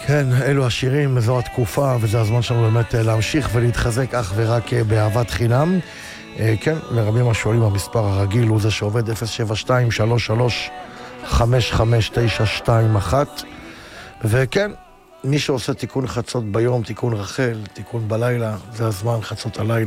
כן, אלו השירים, זו התקופה, וזה הזמן שלנו באמת להמשיך ולהתחזק אך ורק באהבת חינם. כן, לרבים השואלים המספר הרגיל הוא זה שעובד 072-33-55921. וכן, מי שעושה תיקון חצות ביום, תיקון רחל, תיקון בלילה, זה הזמן חצות הלילה.